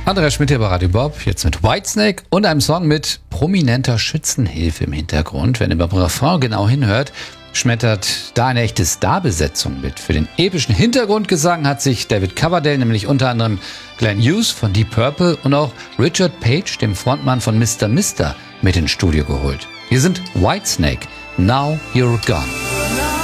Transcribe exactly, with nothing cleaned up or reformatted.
Andreas Schmidt hier bei Radio Bob, jetzt mit Whitesnake und einem Song mit prominenter Schützenhilfe im Hintergrund. Wenn ihr beim Refrain genau hinhört, schmettert da eine echte Starbesetzung mit. Für den epischen Hintergrundgesang hat sich David Coverdale nämlich unter anderem Glenn Hughes von Deep Purple und auch Richard Page, dem Frontmann von Mister Mister, mit ins Studio geholt. Hier sind Whitesnake, Now You're Gone.